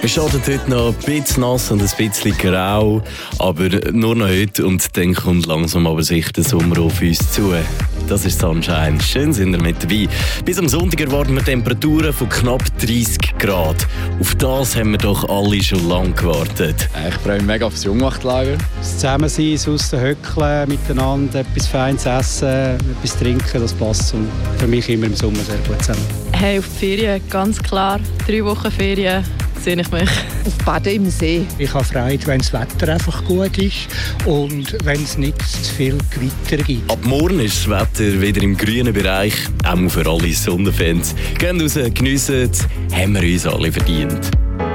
Wir starten heute noch ein bisschen nass und ein bisschen grau, aber nur noch heute und dann kommt langsam aber sicher der Sommer auf uns zu. Das ist Sunshine. Schön sind wir mit dabei. Bis am Sonntag erwarten wir Temperaturen von knapp 30 Grad. Auf das haben wir doch alle schon lange gewartet. Ich freue mich mega aufs Jungwachtlager. Das Zusammensein, das Höckeln, miteinander etwas Feines essen, etwas trinken, das passt und für mich immer im Sommer sehr gut zusammen. Hey, auf die Ferien, ganz klar. 3 Wochen Ferien sehe ich mich. Auf Baden im See. Ich habe Freude, wenn das Wetter einfach gut ist und wenn es nicht zu viel Gewitter gibt. Ab morgen ist das Wetter wieder im grünen Bereich, auch für alle Sonnenfans. Gehen raus, geniessen es, haben wir uns alle verdient.